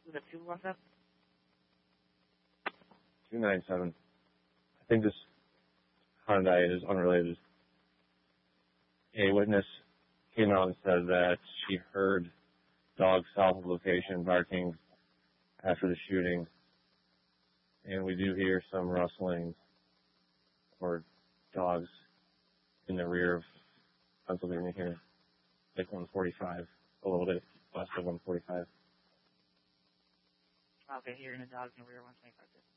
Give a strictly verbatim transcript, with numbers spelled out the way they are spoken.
Was it two one seven? two nine seven. I think this Hyundai is unrelated. A witness came out and said that she heard dogs south of location barking after the shooting, and we do hear some rustling or dogs in the rear of Pennsylvania here, like one forty-five, a little bit west of one forty-five. Okay, hearing the dogs in the rear of one twenty-five.